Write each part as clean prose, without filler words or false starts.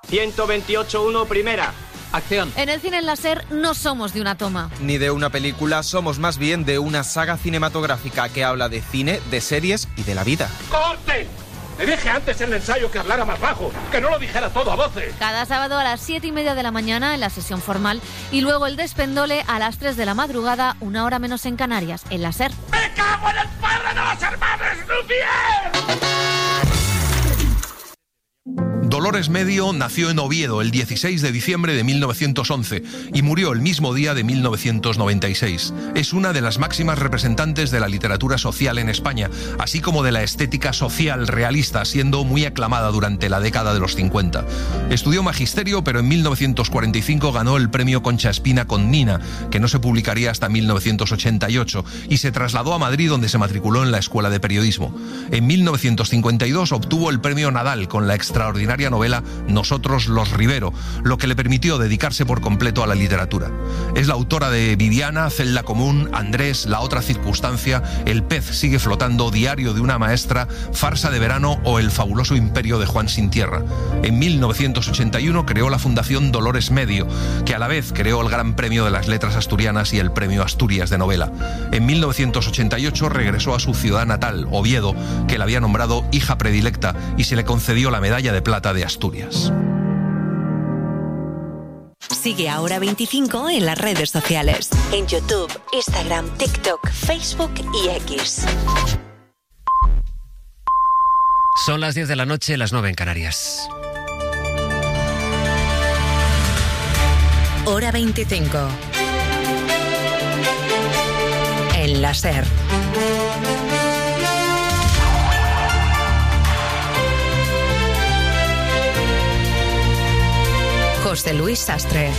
128-1, primera. Acción. En el cine en láser no somos de una toma. Ni de una película, somos más bien de una saga cinematográfica que habla de cine, de series y de la vida. ¡Corte! Le dije antes en el ensayo que hablara más bajo, que no lo dijera todo a voces. Cada sábado a las 7:30 de la mañana en la sesión formal y luego el despendole a las 3 de la madrugada, 1 hora menos en Canarias, en láser. ¡Me cago en el padre de los hermanos Lumière! Dolores Medio nació en Oviedo el 16 de diciembre de 1911 y murió el mismo día de 1996. Es una de las máximas representantes de la literatura social en España, así como de la estética social realista, siendo muy aclamada durante la década de los 50. Estudió magisterio, pero en 1945 ganó el premio Concha Espina con Nina, que no se publicaría hasta 1988, y se trasladó a Madrid, donde se matriculó en la Escuela de Periodismo. En 1952 obtuvo el premio Nadal con la extraordinaria novela Nosotros los Rivero, lo que le permitió dedicarse por completo a la literatura. Es la autora de Viviana, Celda Común, Andrés, La otra circunstancia, El pez sigue flotando, Diario de una maestra, Farsa de verano o El fabuloso imperio de Juan sin tierra. En 1981 creó la Fundación Dolores Medio, que a la vez creó el Gran Premio de las Letras Asturianas y el Premio Asturias de Novela. En 1988 regresó a su ciudad natal, Oviedo, que la había nombrado hija predilecta, y se le concedió la Medalla de Plata de Asturias. Sigue Ahora 25 en las redes sociales. En YouTube, Instagram, TikTok, Facebook y X. Son las 10 de la noche, las 9 en Canarias. Hora 25. En la SER. José Luis Sastre.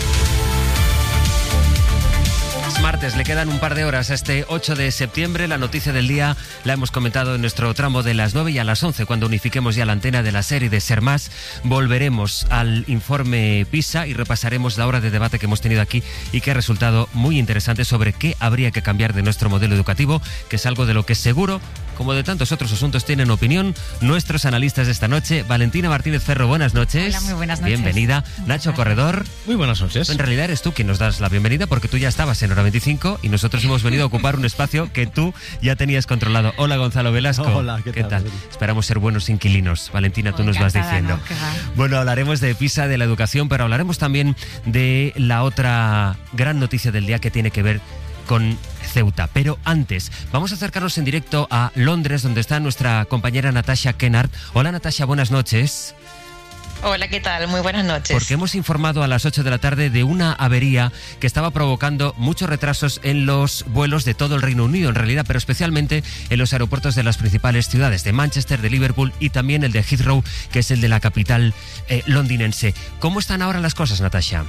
Es martes, le quedan un par de horas a este 8 de septiembre. La noticia del día la hemos comentado en nuestro tramo de las 9 y a las 11, cuando unifiquemos ya la antena de la SER y de Ser Más. Volveremos al informe PISA y repasaremos la hora de debate que hemos tenido aquí y que ha resultado muy interesante sobre qué habría que cambiar de nuestro modelo educativo, que es algo de lo que seguro, como de tantos otros asuntos, tienen opinión nuestros analistas de esta noche. Valentina Martínez Ferro, buenas noches. Hola, muy buenas noches. Bienvenida. Nacho Corredor. Muy buenas noches. En realidad eres tú quien nos das la bienvenida, porque tú ya estabas en Hora 25 y nosotros hemos venido a ocupar un espacio que tú ya tenías controlado. Hola, Gonzalo Velasco. Hola, ¿qué tal? Esperamos ser buenos inquilinos. Valentina, tú nos vas diciendo. No, bueno, hablaremos de PISA, de la educación, pero hablaremos también de la otra gran noticia del día que tiene que ver con Ceuta. Pero antes, vamos a acercarnos en directo a Londres, donde está nuestra compañera Natasha Kennard. Hola, Natasha, buenas noches. Hola, ¿qué tal? Muy buenas noches. Porque hemos informado a las 8 de la tarde de una avería que estaba provocando muchos retrasos en los vuelos de todo el Reino Unido, en realidad, pero especialmente en los aeropuertos de las principales ciudades, de Manchester, de Liverpool y también el de Heathrow, que es el de la capital londinense. ¿Cómo están ahora las cosas, Natasha?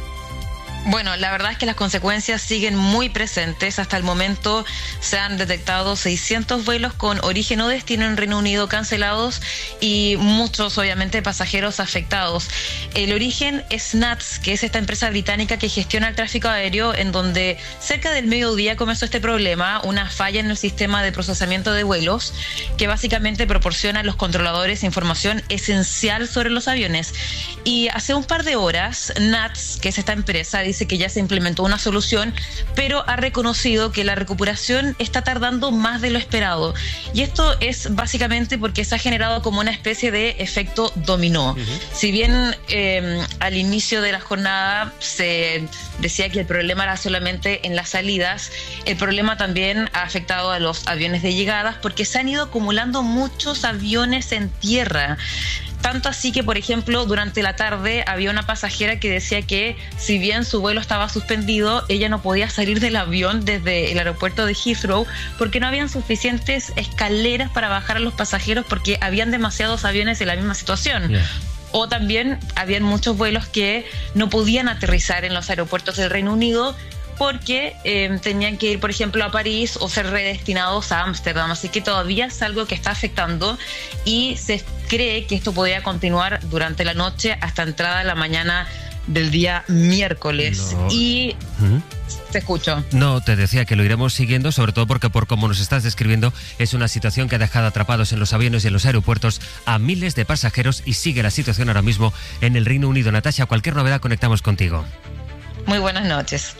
Bueno, la verdad es que las consecuencias siguen muy presentes. Hasta el momento se han detectado 600 vuelos con origen o destino en Reino Unido cancelados y muchos, obviamente, pasajeros afectados. El origen es NATS, que es esta empresa británica que gestiona el tráfico aéreo, en donde cerca del mediodía comenzó este problema, una falla en el sistema de procesamiento de vuelos, que básicamente proporciona a los controladores información esencial sobre los aviones. Y hace un par de horas, NATS, que es esta empresa, dice que ya se implementó una solución, pero ha reconocido que la recuperación está tardando más de lo esperado. Y esto es básicamente porque se ha generado como una especie de efecto dominó. Uh-huh. Si bien al inicio de la jornada se decía que el problema era solamente en las salidas, el problema también ha afectado a los aviones de llegadas, porque se han ido acumulando muchos aviones en tierra. Tanto así que, por ejemplo, durante la tarde había una pasajera que decía que si bien su vuelo estaba suspendido, ella no podía salir del avión desde el aeropuerto de Heathrow porque no habían suficientes escaleras para bajar a los pasajeros porque habían demasiados aviones en la misma situación. Yeah. O también habían muchos vuelos que no podían aterrizar en los aeropuertos del Reino Unido porque tenían que ir, por ejemplo, a París o ser redestinados a Ámsterdam. Así que todavía es algo que está afectando y se cree que esto podría continuar durante la noche hasta entrada la mañana del día miércoles. No. Y te escucho. No, te decía que lo iremos siguiendo, sobre todo porque por como nos estás describiendo, es una situación que ha dejado atrapados en los aviones y en los aeropuertos a miles de pasajeros y sigue la situación ahora mismo en el Reino Unido. Natasha, cualquier novedad conectamos contigo. Muy buenas noches.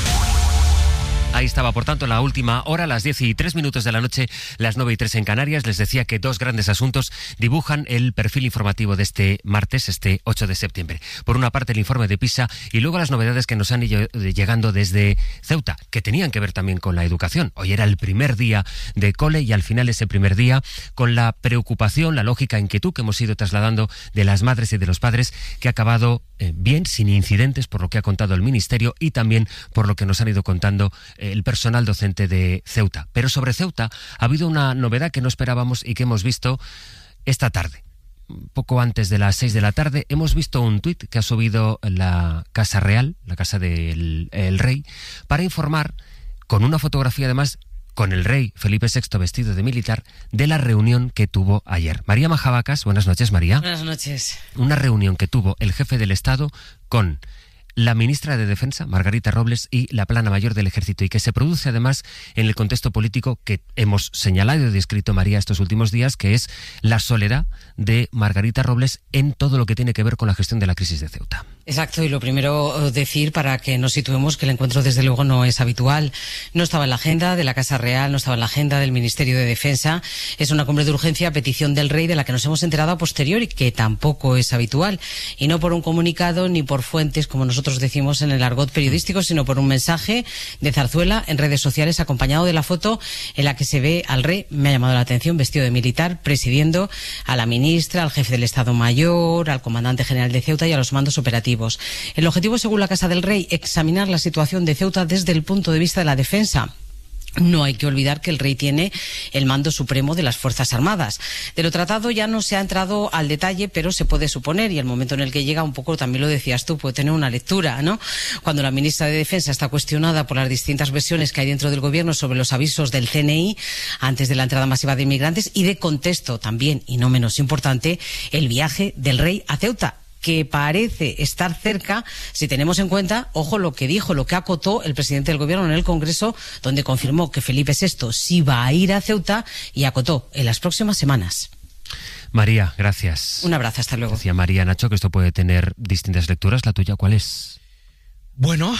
Ahí estaba, por tanto, la última hora, las 10:03 de la noche, las 9:03 en Canarias. Les decía que dos grandes asuntos dibujan el perfil informativo de este martes, este 8 de septiembre. Por una parte, el informe de PISA y luego las novedades que nos han ido llegando desde Ceuta, que tenían que ver también con la educación. Hoy era el primer día de cole y al final ese primer día, con la preocupación, la lógica inquietud que hemos ido trasladando de las madres y de los padres, que ha acabado bien, sin incidentes, por lo que ha contado el Ministerio y también por lo que nos han ido contando el personal docente de Ceuta. Pero sobre Ceuta ha habido una novedad que no esperábamos y que hemos visto esta tarde. Poco antes de las 6 de la tarde hemos visto un tuit que ha subido la Casa Real, la Casa del Rey, para informar, con una fotografía además, con el rey Felipe VI vestido de militar, de la reunión que tuvo ayer. María Majabacas, buenas noches, María. Buenas noches. Una reunión que tuvo el jefe del Estado con la ministra de Defensa, Margarita Robles, y la plana mayor del Ejército, y que se produce además en el contexto político que hemos señalado y descrito, María, estos últimos días, que es la soledad de Margarita Robles en todo lo que tiene que ver con la gestión de la crisis de Ceuta. Exacto, y lo primero decir, para que nos situemos, que el encuentro desde luego no es habitual. No estaba en la agenda de la Casa Real, no estaba en la agenda del Ministerio de Defensa. Es una cumbre de urgencia a petición del rey, de la que nos hemos enterado a posteriori, que tampoco es habitual. Y no por un comunicado ni por fuentes, como nosotros decimos en el argot periodístico, sino por un mensaje de Zarzuela en redes sociales, acompañado de la foto en la que se ve al rey, me ha llamado la atención, vestido de militar, presidiendo a la ministra, al jefe del Estado Mayor, al comandante general de Ceuta y a los mandos operativos. El objetivo, según la Casa del Rey, examinar la situación de Ceuta desde el punto de vista de la defensa. No hay que olvidar que el rey tiene el mando supremo de las Fuerzas Armadas. De lo tratado ya no se ha entrado al detalle, pero se puede suponer, y el momento en el que llega, un poco también lo decías tú, puede tener una lectura, ¿no? Cuando la ministra de Defensa está cuestionada por las distintas versiones que hay dentro del gobierno sobre los avisos del CNI antes de la entrada masiva de inmigrantes, y de contexto también, y no menos importante, el viaje del rey a Ceuta, que parece estar cerca, si tenemos en cuenta, ojo, lo que dijo, lo que acotó el presidente del gobierno en el Congreso, donde confirmó que Felipe VI sí va a ir a Ceuta, y acotó en las próximas semanas. María, gracias. Un abrazo, hasta luego. Decía María, Nacho, que esto puede tener distintas lecturas. ¿La tuya cuál es? Bueno,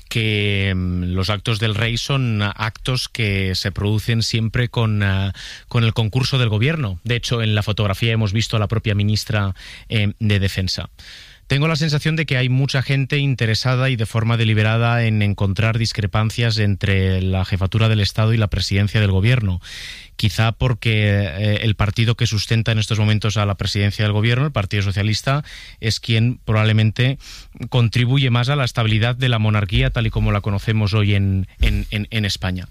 que los actos del rey son actos que se producen siempre con el concurso del gobierno. De hecho, en la fotografía hemos visto a la propia ministra de Defensa. Tengo la sensación de que hay mucha gente interesada y de forma deliberada en encontrar discrepancias entre la jefatura del Estado y la presidencia del gobierno. Quizá porque el partido que sustenta en estos momentos a la presidencia del gobierno, el Partido Socialista, es quien probablemente contribuye más a la estabilidad de la monarquía tal y como la conocemos hoy en España.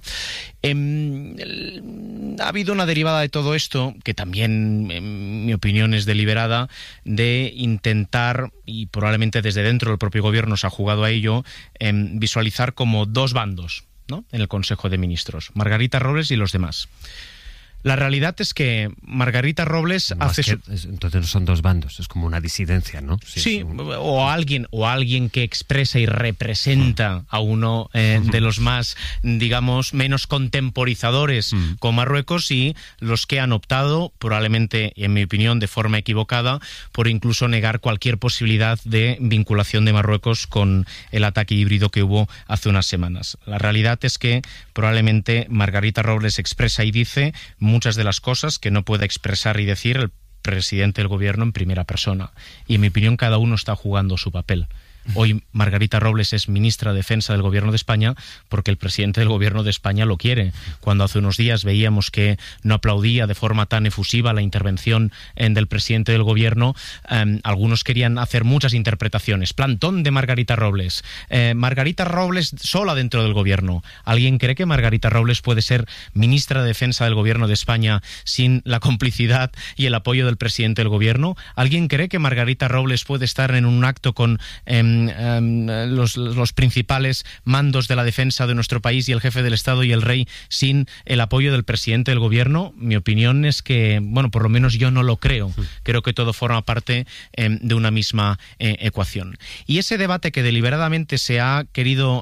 Ha habido una derivada de todo esto, que también, en mi opinión, es deliberada, de intentar, y probablemente desde dentro del propio gobierno se ha jugado a ello, visualizar como dos bandos, ¿no?, en el Consejo de Ministros, Margarita Robles y los demás. La realidad es que Margarita Robles hace... Entonces no son dos bandos, es como una disidencia, ¿no? Sí, o alguien que expresa y representa a uno de los más, digamos, menos contemporizadores con Marruecos, y los que han optado, probablemente, en mi opinión, de forma equivocada, por incluso negar cualquier posibilidad de vinculación de Marruecos con el ataque híbrido que hubo hace unas semanas. La realidad es que probablemente Margarita Robles expresa y dice muchas de las cosas que no puede expresar y decir el presidente del gobierno en primera persona. Y en mi opinión cada uno está jugando su papel. Hoy Margarita Robles es ministra de Defensa del Gobierno de España porque el presidente del Gobierno de España lo quiere. Cuando hace unos días veíamos que no aplaudía de forma tan efusiva la intervención del presidente del Gobierno, algunos querían hacer muchas interpretaciones. Plantón de Margarita Robles. Margarita Robles sola dentro del Gobierno. ¿Alguien cree que Margarita Robles puede ser ministra de Defensa del Gobierno de España sin la complicidad y el apoyo del presidente del Gobierno? ¿Alguien cree que Margarita Robles puede estar en un acto con los principales mandos de la defensa de nuestro país y el jefe del Estado y el rey sin el apoyo del presidente del gobierno? Mi opinión es que, bueno, por lo menos yo no lo creo. Creo que todo forma parte de una misma ecuación. Y ese debate que deliberadamente se ha querido,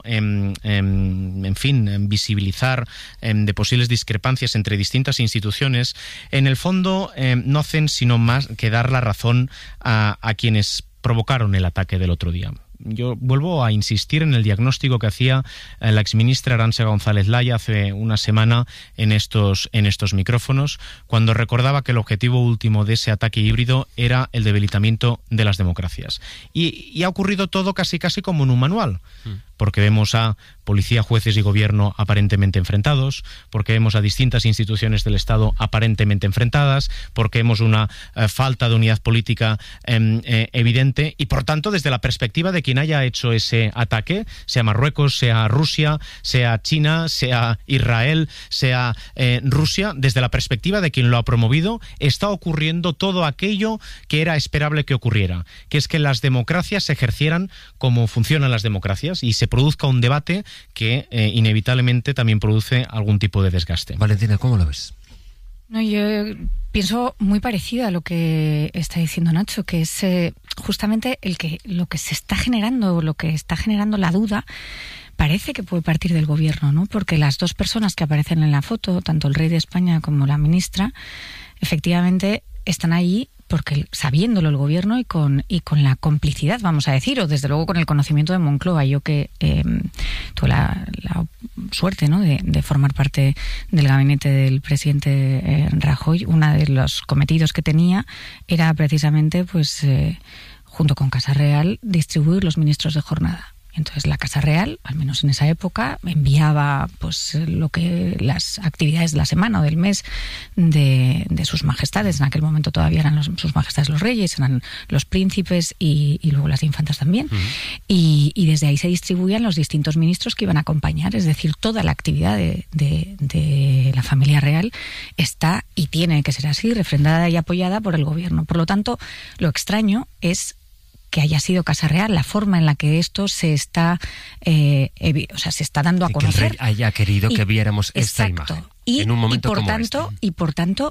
visibilizar de posibles discrepancias entre distintas instituciones, en el fondo no hacen sino más que dar la razón a quienes provocaron el ataque del otro día. Yo vuelvo a insistir en el diagnóstico que hacía la exministra Arantxa González Laya hace una semana en estos micrófonos, cuando recordaba que el objetivo último de ese ataque híbrido era el debilitamiento de las democracias. Y ha ocurrido todo casi como en un manual. Porque vemos a policía, jueces y gobierno aparentemente enfrentados, porque vemos a distintas instituciones del Estado aparentemente enfrentadas, porque vemos una falta de unidad política evidente, y por tanto, desde la perspectiva de quien haya hecho ese ataque, sea Marruecos, sea Rusia, sea China, sea Israel, sea Rusia, desde la perspectiva de quien lo ha promovido, está ocurriendo todo aquello que era esperable que ocurriera, que es que las democracias se ejercieran como funcionan las democracias y se produzca un debate que inevitablemente también produce algún tipo de desgaste. Valentina, ¿cómo lo ves? No, yo pienso muy parecido a lo que está diciendo Nacho, que es justamente lo que se está generando, lo que está generando la duda, parece que puede partir del gobierno, ¿no? Porque las dos personas que aparecen en la foto, tanto el rey de España como la ministra, efectivamente están ahí porque sabiéndolo el gobierno y con la complicidad, vamos a decir, o desde luego con el conocimiento de Moncloa. Yo que tuve la suerte, ¿no?, de formar parte del gabinete del presidente Rajoy, uno de los cometidos que tenía era precisamente, pues, junto con Casa Real, distribuir los ministros de jornada. Entonces la Casa Real, al menos en esa época, enviaba pues las actividades de la semana o del mes de sus majestades. En aquel momento todavía eran sus majestades los reyes, eran los príncipes y luego las infantas también. Uh-huh. Y desde ahí se distribuían los distintos ministros que iban a acompañar. Es decir, toda la actividad de la familia real está y tiene que ser así, refrendada y apoyada por el gobierno. Por lo tanto, lo extraño es que haya sido Casa Real la forma en la que esto se está se está dando a conocer. Que el rey haya querido que viéramos esta imagen en un momento como este. Y por tanto,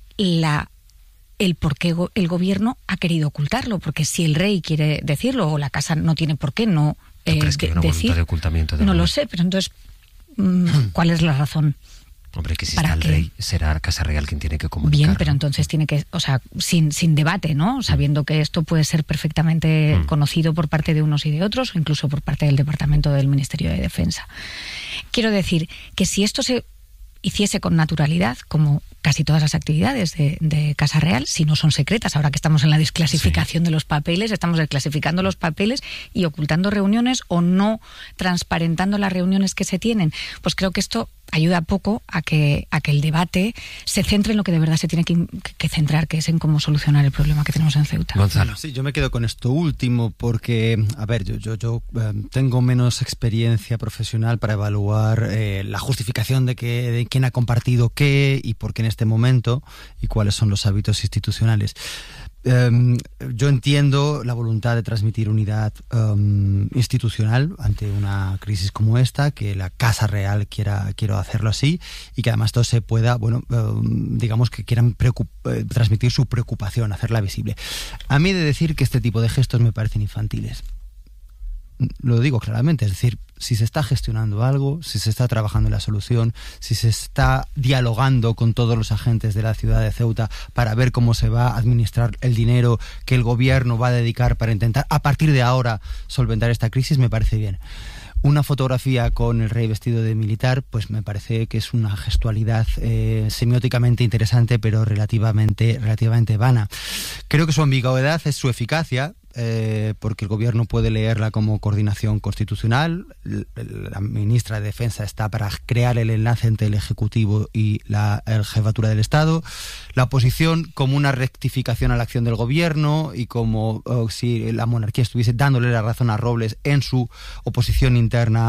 el por qué el gobierno ha querido ocultarlo, porque si el rey quiere decirlo o la casa no tiene por qué no crees que hay una voluntad de ocultamiento? No lo sé, pero entonces, ¿cuál es la razón? Hombre, que si está el rey, será Casa Real quien tiene que comunicar. Bien, pero entonces tiene que, sin debate, ¿no? Sabiendo que esto puede ser perfectamente conocido por parte de unos y de otros, o incluso por parte del Departamento del Ministerio de Defensa. Quiero decir que si esto se hiciese con naturalidad, como casi todas las actividades de Casa Real, si no son secretas, ahora que estamos en la desclasificación de los papeles, estamos desclasificando los papeles y ocultando reuniones o no transparentando las reuniones que se tienen, pues creo que esto ayuda poco a que el debate se centre en lo que de verdad se tiene que centrar, que es en cómo solucionar el problema que tenemos en Ceuta. Gonzalo. Sí, yo me quedo con esto último porque, a ver, yo tengo menos experiencia profesional para evaluar la justificación de quién ha compartido qué y por qué en este momento y cuáles son los hábitos institucionales. Yo entiendo la voluntad de transmitir unidad institucional ante una crisis como esta, que la Casa Real quiera hacerlo así y que además todo se pueda, digamos que quieran transmitir su preocupación, hacerla visible. A mí he de decir que este tipo de gestos me parecen infantiles. Lo digo claramente, es decir, si se está gestionando algo, si se está trabajando en la solución, si se está dialogando con todos los agentes de la ciudad de Ceuta para ver cómo se va a administrar el dinero que el gobierno va a dedicar para intentar a partir de ahora solventar esta crisis, me parece bien. Una fotografía con el rey vestido de militar, pues me parece que es una gestualidad semióticamente interesante, pero relativamente vana. Creo que su ambigüedad es su eficacia, porque el gobierno puede leerla como coordinación constitucional. La ministra de Defensa está para crear el enlace entre el Ejecutivo y la Jefatura del Estado. La oposición como una rectificación a la acción del gobierno y como si la monarquía estuviese dándole la razón a Robles en su oposición interna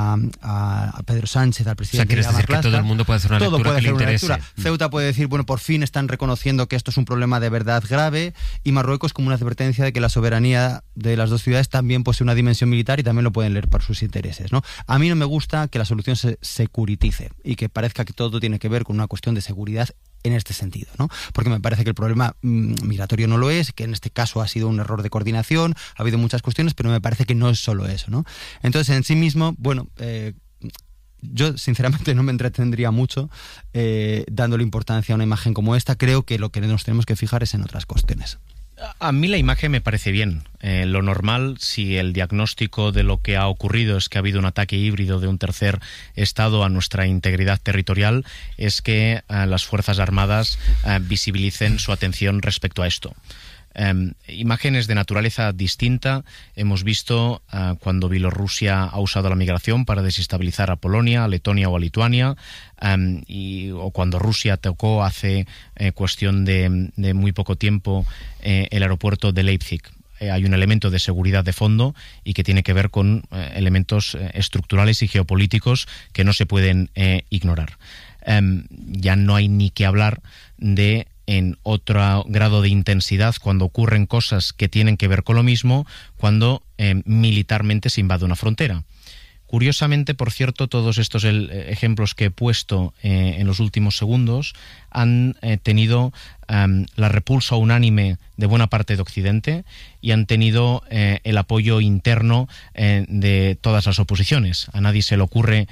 a Pedro Sánchez, al presidente. O sea, ¿quieres decir que todo el mundo puede hacer una lectura que le interese? Ceuta puede decir, bueno, por fin están reconociendo que esto es un problema de verdad grave, y Marruecos como una advertencia de que la soberanía soberanía de las dos ciudades también posee una dimensión militar y también lo pueden leer por sus intereses, ¿no? A mí no me gusta que la solución se securitice y que parezca que todo tiene que ver con una cuestión de seguridad en este sentido, ¿no? Porque me parece que el problema migratorio no lo es, que en este caso ha sido un error de coordinación, ha habido muchas cuestiones, pero me parece que no es solo eso, ¿no? Entonces, en sí mismo, bueno, yo sinceramente no me entretendría mucho dándole importancia a una imagen como esta. Creo que lo que nos tenemos que fijar es en otras cuestiones. A mí la imagen me parece bien. Lo normal, si el diagnóstico de lo que ha ocurrido es que ha habido un ataque híbrido de un tercer Estado a nuestra integridad territorial, es que las Fuerzas Armadas visibilicen su atención respecto a esto. Imágenes de naturaleza distinta hemos visto cuando Bielorrusia ha usado la migración para desestabilizar a Polonia, a Letonia o a Lituania, o cuando Rusia tocó hace cuestión de muy poco tiempo el aeropuerto de Leipzig. Hay un elemento de seguridad de fondo y que tiene que ver con elementos estructurales y geopolíticos que no se pueden ignorar. Ya no hay ni que hablar de en otro grado de intensidad cuando ocurren cosas que tienen que ver con lo mismo, cuando militarmente se invade una frontera. Curiosamente, por cierto, todos estos ejemplos que he puesto en los últimos segundos han tenido la repulsa unánime de buena parte de Occidente y han tenido el apoyo interno de todas las oposiciones. A nadie se le ocurre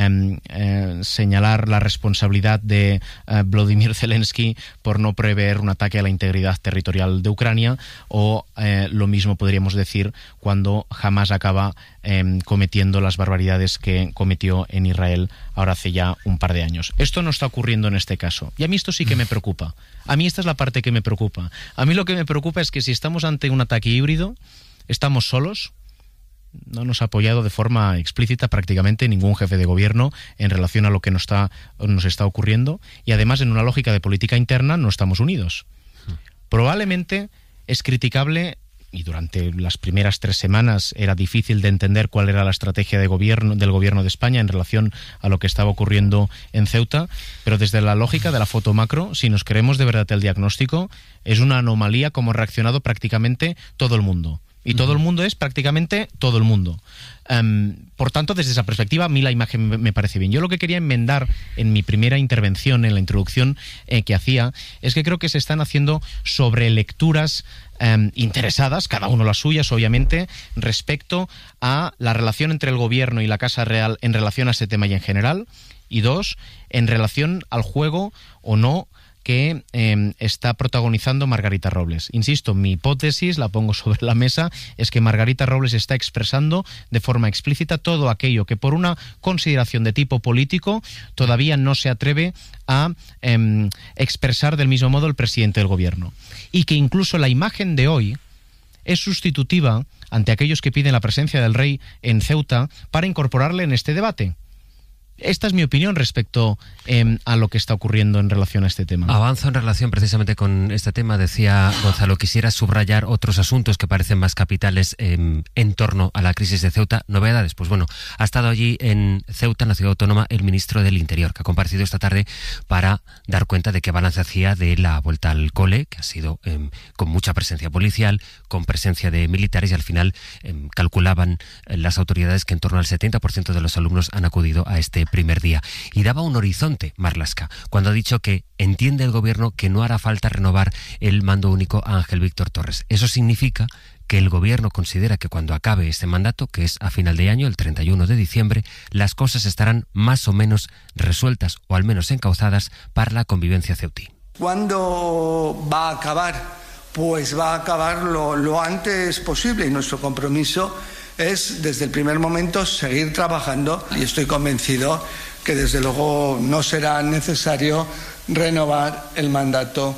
señalar la responsabilidad de Volodymyr Zelensky por no prever un ataque a la integridad territorial de Ucrania, o lo mismo podríamos decir cuando Hamas acaba cometiendo las barbaridades que cometió en Israel ahora hace ya un par de años. Esto no está ocurriendo en este caso. Y a mí esto sí que me preocupa. A mí esta es la parte que me preocupa. A mí lo que me preocupa es que si estamos ante un ataque híbrido, estamos solos. No nos ha apoyado de forma explícita prácticamente ningún jefe de gobierno en relación a lo que nos está ocurriendo, y además en una lógica de política interna no estamos unidos. Probablemente es criticable, y durante las primeras 3 semanas era difícil de entender cuál era la estrategia del gobierno de España en relación a lo que estaba ocurriendo en Ceuta, pero desde la lógica de la foto macro, si nos creemos de verdad el diagnóstico, es una anomalía como ha reaccionado prácticamente todo el mundo. Y todo el mundo es prácticamente todo el mundo. Por tanto, desde esa perspectiva, a mí la imagen me parece bien. Yo lo que quería enmendar en mi primera intervención, en la introducción que hacía, es que creo que se están haciendo sobrelecturas interesadas, cada uno las suyas, obviamente, respecto a la relación entre el gobierno y la Casa Real en relación a este tema y en general. Y 2, en relación al juego o no que está protagonizando Margarita Robles. Insisto, mi hipótesis, la pongo sobre la mesa, es que Margarita Robles está expresando de forma explícita todo aquello que por una consideración de tipo político todavía no se atreve a expresar del mismo modo el presidente del gobierno. Y que incluso la imagen de hoy es sustitutiva ante aquellos que piden la presencia del rey en Ceuta para incorporarle en este debate. Esta es mi opinión respecto a lo que está ocurriendo en relación a este tema. Avanzo en relación precisamente con este tema. Decía Gonzalo, quisiera subrayar otros asuntos que parecen más capitales en torno a la crisis de Ceuta. Novedades, pues bueno, ha estado allí en Ceuta, en la ciudad autónoma, el ministro del Interior, que ha comparecido esta tarde para dar cuenta de qué balance hacía de la vuelta al cole, que ha sido con mucha presencia policial, con presencia de militares, y al final calculaban las autoridades que en torno al 70% de los alumnos han acudido a este primer día. Y daba un horizonte Marlaska cuando ha dicho que entiende el gobierno que no hará falta renovar el mando único a Ángel Víctor Torres. Eso significa que el gobierno considera que cuando acabe este mandato, que es a final de año, el 31 de diciembre, las cosas estarán más o menos resueltas, o al menos encauzadas, para la convivencia ceutí. ¿Cuándo va a acabar? Pues va a acabar lo antes posible, y nuestro compromiso es desde el primer momento seguir trabajando, y estoy convencido que desde luego no será necesario renovar el mandato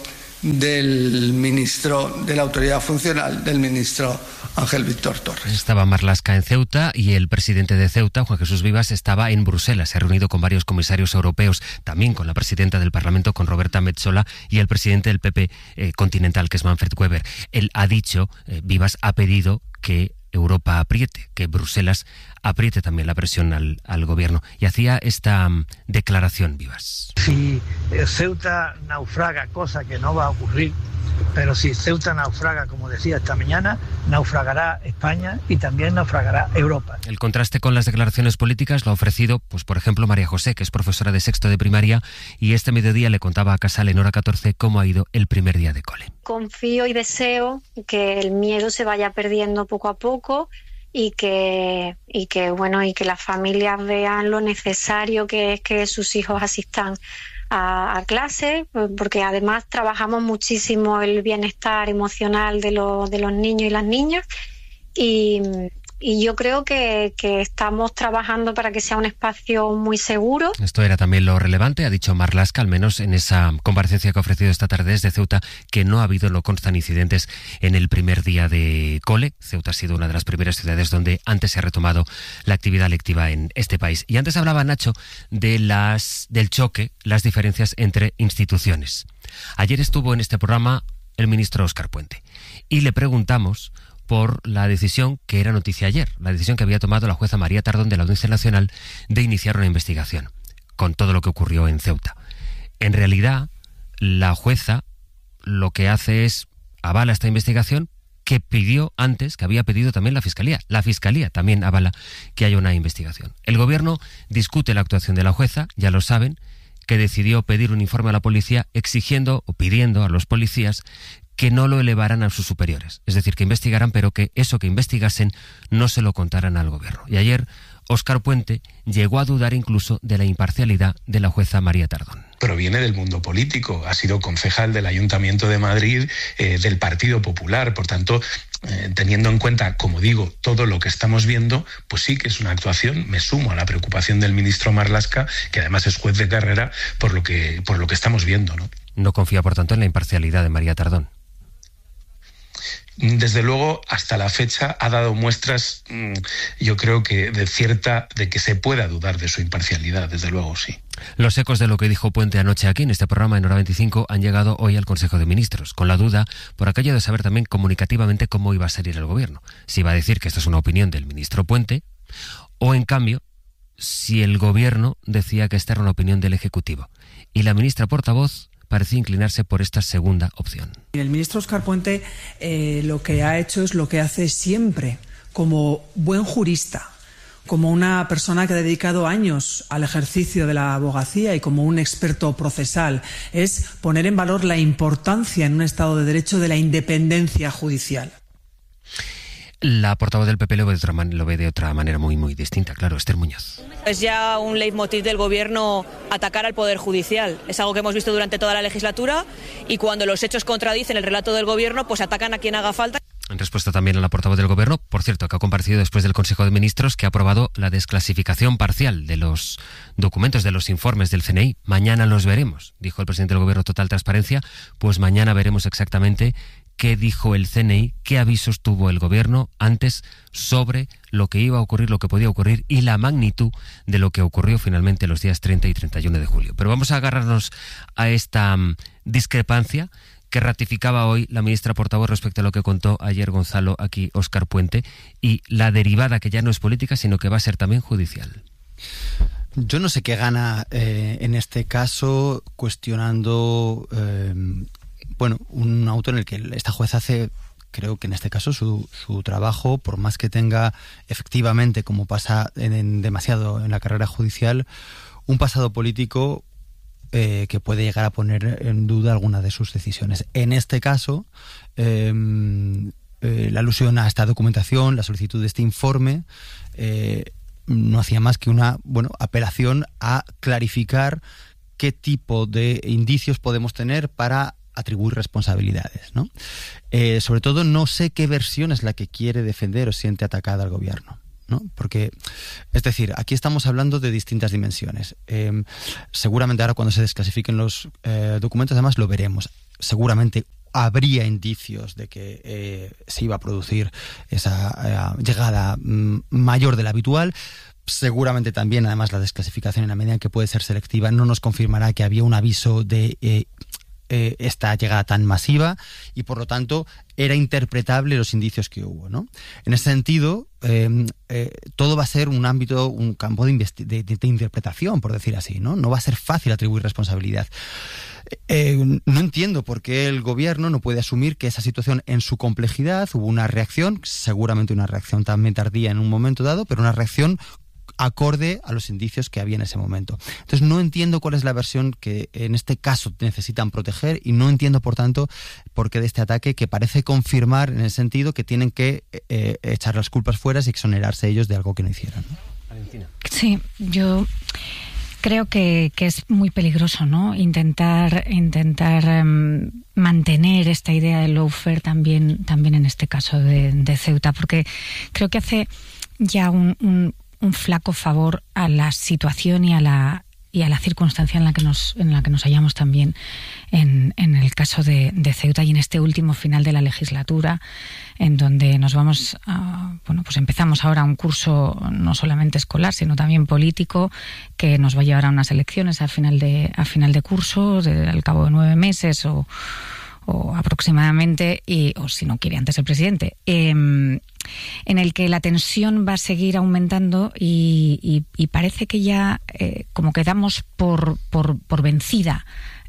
del ministro de la autoridad funcional, del ministro Ángel Víctor Torres. Estaba Marlaska en Ceuta y el presidente de Ceuta, Juan Jesús Vivas, estaba en Bruselas. Se ha reunido con varios comisarios europeos, también con la presidenta del Parlamento, con Roberta Metsola, y el presidente del PP continental, que es Manfred Weber. Él ha dicho, Vivas ha pedido que Europa apriete, que Bruselas apriete también la presión al gobierno. Y hacía esta declaración, Vivas. Si Ceuta naufraga, cosa que no va a ocurrir, pero si Ceuta naufraga, como decía esta mañana, naufragará España y también naufragará Europa. El contraste con las declaraciones políticas lo ha ofrecido, pues por ejemplo, María José, que es profesora de sexto de primaria, y este mediodía le contaba a Casal en Hora 14 cómo ha ido el primer día de cole. Confío y deseo que el miedo se vaya perdiendo poco a poco y que las familias vean lo necesario que es que sus hijos asistan a clase, porque además trabajamos muchísimo el bienestar emocional de los niños y las niñas y yo creo que estamos trabajando para que sea un espacio muy seguro. Esto era también lo relevante, ha dicho Marlaska, al menos en esa comparecencia que ha ofrecido esta tarde desde Ceuta, que no ha habido, no constan incidentes en el primer día de cole. Ceuta ha sido una de las primeras ciudades donde antes se ha retomado la actividad lectiva en este país. Y antes hablaba Nacho del choque, las diferencias entre instituciones. Ayer estuvo en este programa el ministro Óscar Puente y le preguntamos por la decisión que era noticia ayer, la decisión que había tomado la jueza María Tardón de la Audiencia Nacional de iniciar una investigación con todo lo que ocurrió en Ceuta. En realidad, la jueza lo que hace es avala esta investigación que pidió antes, que había pedido también la Fiscalía. La Fiscalía también avala que haya una investigación. El Gobierno discute la actuación de la jueza, ya lo saben, que decidió pedir un informe a la policía exigiendo o pidiendo a los policías que no lo elevaran a sus superiores. Es decir, que investigaran, pero que eso que investigasen no se lo contaran al gobierno. Y ayer Óscar Puente llegó a dudar incluso de la imparcialidad de la jueza María Tardón. Proviene del mundo político, ha sido concejal del Ayuntamiento de Madrid, del Partido Popular, por tanto, teniendo en cuenta, como digo, todo lo que estamos viendo, pues sí que es una actuación. Me sumo a la preocupación del ministro Marlaska, que además es juez de carrera, por lo que estamos viendo, ¿no? No confía, por tanto, en la imparcialidad de María Tardón. Desde luego, hasta la fecha ha dado muestras, yo creo que de que se pueda dudar de su imparcialidad, desde luego, sí. Los ecos de lo que dijo Puente anoche aquí en este programa en Hora 25 han llegado hoy al Consejo de Ministros, con la duda por aquello de saber también comunicativamente cómo iba a salir el gobierno. Si iba a decir que esto es una opinión del ministro Puente, o en cambio, si el gobierno decía que esta era una opinión del Ejecutivo. Y la ministra portavoz parecía inclinarse por esta segunda opción. El ministro Óscar Puente lo que ha hecho es lo que hace siempre, como buen jurista, como una persona que ha dedicado años al ejercicio de la abogacía y como un experto procesal, es poner en valor la importancia en un Estado de Derecho de la independencia judicial. La portavoz del PP lo ve de otra manera muy, muy distinta, claro, Esther Muñoz. Es ya un leitmotiv del Gobierno atacar al Poder Judicial. Es algo que hemos visto durante toda la legislatura y cuando los hechos contradicen el relato del Gobierno, pues atacan a quien haga falta. En respuesta también a la portavoz del Gobierno, por cierto, que ha comparecido después del Consejo de Ministros, que ha aprobado la desclasificación parcial de los documentos, de los informes del CNI. Mañana los veremos, dijo el presidente del Gobierno, total transparencia. Pues mañana veremos exactamente qué dijo el CNI, qué avisos tuvo el Gobierno antes sobre lo que iba a ocurrir, lo que podía ocurrir y la magnitud de lo que ocurrió finalmente los días 30 y 31 de julio. Pero vamos a agarrarnos a esta discrepancia que ratificaba hoy la ministra portavoz respecto a lo que contó ayer Gonzalo aquí Óscar Puente y la derivada que ya no es política sino que va a ser también judicial. Yo no sé qué gana en este caso cuestionando un auto en el que esta juez hace, creo que en este caso, su trabajo, por más que tenga efectivamente, como pasa demasiado en la carrera judicial, un pasado político que puede llegar a poner en duda alguna de sus decisiones. En este caso, la alusión a esta documentación, la solicitud de este informe, no hacía más que una apelación a clarificar qué tipo de indicios podemos tener para atribuir responsabilidades, ¿no? Sobre todo no sé qué versión es la que quiere defender o siente atacada al gobierno, ¿no? Porque, es decir, aquí estamos hablando de distintas dimensiones. Seguramente ahora cuando se desclasifiquen los documentos, además lo veremos. Seguramente habría indicios de que se iba a producir esa llegada mayor de la habitual. Seguramente también, además, la desclasificación, en la medida en que puede ser selectiva, no nos confirmará que había un aviso de esta llegada tan masiva y por lo tanto era interpretable los indicios que hubo, ¿no? En ese sentido, todo va a ser un campo de interpretación, por decir así, ¿no? No va a ser fácil atribuir responsabilidad. No entiendo por qué el gobierno no puede asumir que esa situación en su complejidad hubo una reacción, seguramente una reacción también tardía en un momento dado, pero una reacción acorde a los indicios que había en ese momento. Entonces no entiendo cuál es la versión que en este caso necesitan proteger y no entiendo, por tanto, por qué de este ataque que parece confirmar en el sentido que tienen que echar las culpas fuera y exonerarse ellos de algo que no hicieron, ¿no? Valentina. Sí, yo creo que es muy peligroso, ¿no? Intentar mantener esta idea del lawfare también en este caso de Ceuta, porque creo que hace ya un flaco favor a la situación y a la circunstancia en la que nos hallamos también en el caso de Ceuta y en este último final de la legislatura, en donde nos vamos pues empezamos ahora un curso no solamente escolar sino también político que nos va a llevar a unas elecciones a final de curso, al cabo de 9 meses o aproximadamente, o si no quiere antes el presidente, en el que la tensión va a seguir aumentando y parece que ya como que damos por vencida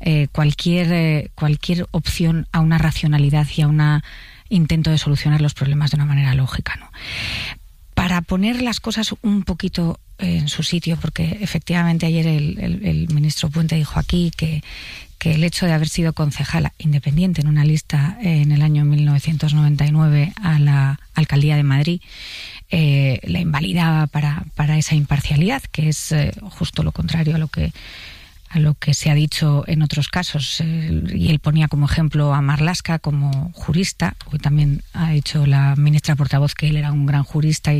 cualquier opción a una racionalidad y a un intento de solucionar los problemas de una manera lógica, ¿no? Para poner las cosas un poquito en su sitio, porque efectivamente ayer el ministro Puente dijo aquí que el hecho de haber sido concejala independiente en una lista en el año 1999 a la Alcaldía de Madrid la invalidaba para esa imparcialidad, que es justo lo contrario a lo que se ha dicho en otros casos. Y él ponía como ejemplo a Marlaska como jurista. Hoy también ha dicho la ministra portavoz que él era un gran jurista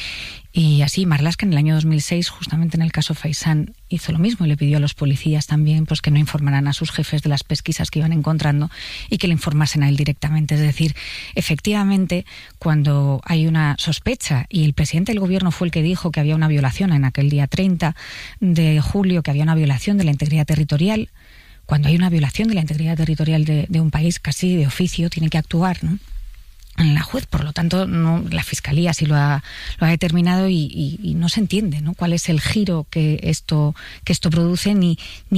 y así Marlaska en el año 2006, justamente en el caso Faisán, hizo lo mismo y le pidió a los policías también pues que no informaran a sus jefes de las pesquisas que iban encontrando y que le informasen a él directamente. Es decir, efectivamente, cuando hay una sospecha y el presidente del gobierno fue el que dijo que había una violación en aquel día 30 de julio, que había una violación de la integridad territorial, cuando hay una violación de la integridad territorial de un país, casi de oficio tiene que actuar, ¿no?, en la juez. Por lo tanto, no, la Fiscalía sí lo ha determinado y no se entiende, ¿no?, cuál es el giro que esto produce ni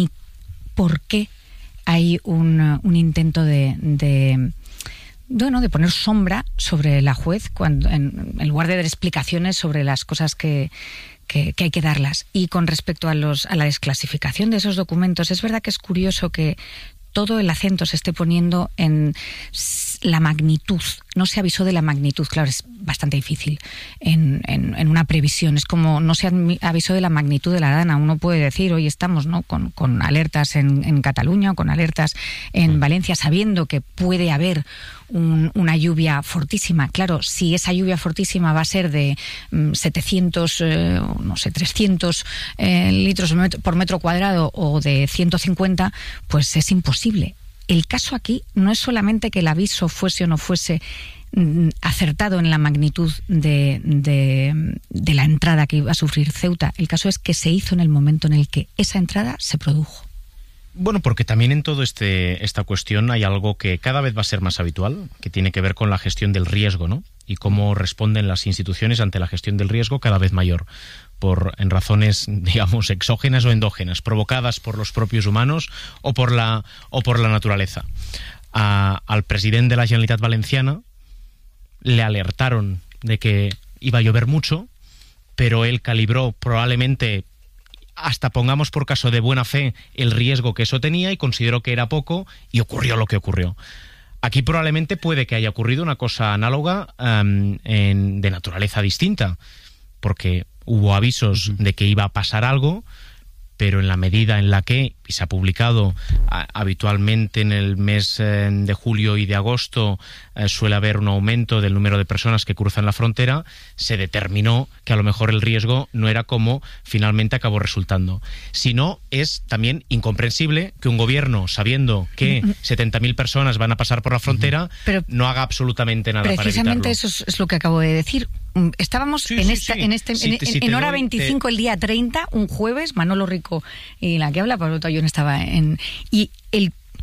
por qué hay un intento de poner sombra sobre la juez cuando en lugar de dar explicaciones sobre las cosas que hay que darlas. Y con respecto a la desclasificación de esos documentos, es verdad que es curioso que todo el acento se esté poniendo en la magnitud. No se avisó de la magnitud, claro, es bastante difícil en una previsión. Es como no se avisó de la magnitud de la dana. Uno puede decir, hoy estamos, ¿no?, con alertas en Cataluña o con alertas en Valencia, sabiendo que puede haber una lluvia fortísima. Claro, si esa lluvia fortísima va a ser de 300 litros por metro cuadrado o de 150, pues es imposible. El caso aquí no es solamente que el aviso fuese o no fuese acertado en la magnitud de la entrada que iba a sufrir Ceuta. El caso es que se hizo en el momento en el que esa entrada se produjo. Bueno, porque también en toda esta cuestión hay algo que cada vez va a ser más habitual, que tiene que ver con la gestión del riesgo, ¿no? Y cómo responden las instituciones ante la gestión del riesgo cada vez mayor, en razones, digamos, exógenas o endógenas, provocadas por los propios humanos o por la naturaleza. Al presidente de la Generalitat Valenciana le alertaron de que iba a llover mucho, pero él calibró probablemente, hasta pongamos por caso de buena fe, el riesgo que eso tenía y consideró que era poco y ocurrió lo que ocurrió. Aquí probablemente puede que haya ocurrido una cosa análoga de naturaleza distinta, porque hubo avisos de que iba a pasar algo, pero en la medida en la que, y se ha publicado habitualmente en el mes de julio y de agosto, suele haber un aumento del número de personas que cruzan la frontera, se determinó que a lo mejor el riesgo no era como finalmente acabó resultando. Si no, es también incomprensible que un gobierno, sabiendo que 70.000 personas van a pasar por la frontera, pero no haga absolutamente nada para evitarlo. Precisamente eso es lo que acabo de decir. Estábamos en hora 25 el día 30, un jueves, Manolo Rico y la que habla, Pablo Tallón estaba y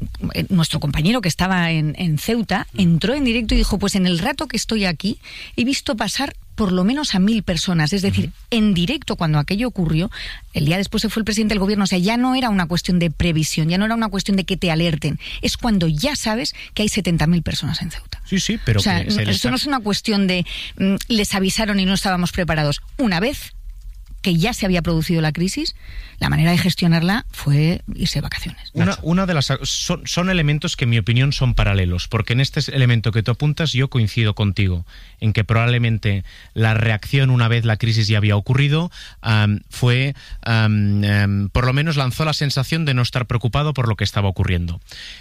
nuestro compañero que estaba en Ceuta entró en directo y dijo, pues en el rato que estoy aquí he visto pasar por lo menos a 1.000 personas. Es decir, en directo, cuando aquello ocurrió, el día después se fue el presidente del gobierno. O sea, ya no era una cuestión de previsión, ya no era una cuestión de que te alerten. Es cuando ya sabes que hay 70.000 personas en Ceuta. Sí, pero... O sea, esto no es una cuestión de les avisaron y no estábamos preparados. Una vez que ya se había producido la crisis, la manera de gestionarla fue irse de vacaciones. Una de las son elementos que en mi opinión son paralelos, porque en este elemento que tú apuntas yo coincido contigo, en que probablemente la reacción una vez la crisis ya había ocurrido fue, por lo menos lanzó la sensación de no estar preocupado por lo que estaba ocurriendo.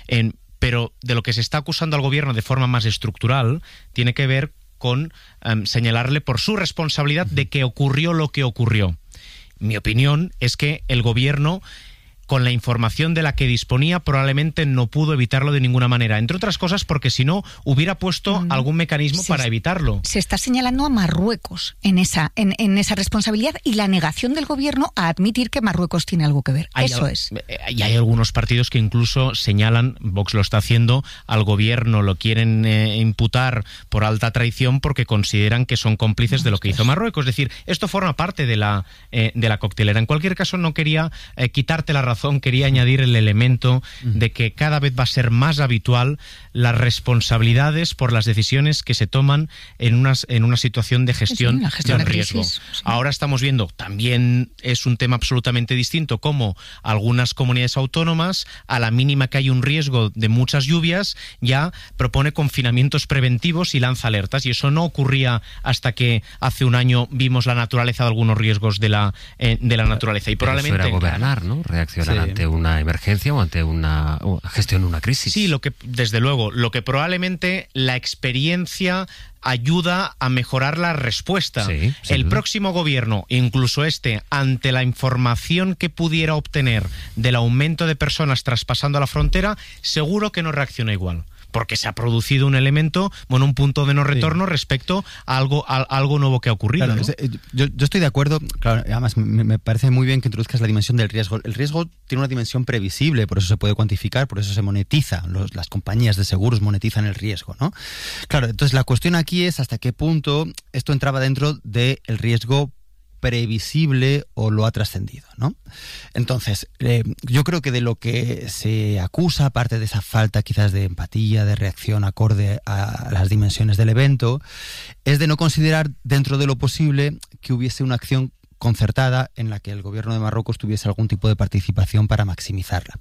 Pero de lo que se está acusando al gobierno de forma más estructural tiene que ver con señalarle por su responsabilidad de que ocurrió lo que ocurrió. Mi opinión es que el gobierno, con la información de la que disponía, probablemente no pudo evitarlo de ninguna manera. Entre otras cosas porque si no, hubiera puesto algún mecanismo para evitarlo. Se está señalando a Marruecos en esa responsabilidad y la negación del gobierno a admitir que Marruecos tiene algo que ver. Eso es. Y hay algunos partidos que incluso señalan, Vox lo está haciendo, al gobierno lo quieren imputar por alta traición porque consideran que son cómplices de lo que hizo Marruecos. Es decir, esto forma parte de la coctelera. En cualquier caso, no quería quitarte la razón, quería añadir el elemento de que cada vez va a ser más habitual las responsabilidades por las decisiones que se toman en una situación de gestión de riesgo. Crisis, sí. Ahora estamos viendo, también es un tema absolutamente distinto, cómo algunas comunidades autónomas, a la mínima que hay un riesgo de muchas lluvias, ya propone confinamientos preventivos y lanza alertas, y eso no ocurría hasta que hace un año vimos la naturaleza de algunos riesgos de la naturaleza. Y probablemente eso era gobernar, ¿no? Reaccionar ante una emergencia o ante una gestión de una crisis. Sí, desde luego, lo que probablemente la experiencia ayuda a mejorar la respuesta. Sí, el próximo gobierno, incluso ante la información que pudiera obtener del aumento de personas traspasando la frontera, seguro que no reacciona igual. Porque se ha producido un elemento, un punto de no retorno respecto a algo nuevo que ha ocurrido. Claro, ¿no? Yo estoy de acuerdo, claro, además me parece muy bien que introduzcas la dimensión del riesgo. El riesgo tiene una dimensión previsible, por eso se puede cuantificar, por eso se monetiza. Las compañías de seguros monetizan el riesgo, ¿no? Claro, entonces la cuestión aquí es hasta qué punto esto entraba dentro del riesgo previsible o lo ha trascendido, ¿no? Entonces, yo creo que de lo que se acusa, aparte de esa falta quizás de empatía, de reacción acorde a las dimensiones del evento, es de no considerar dentro de lo posible que hubiese una acción concertada en la que el gobierno de Marruecos tuviese algún tipo de participación para maximizarla,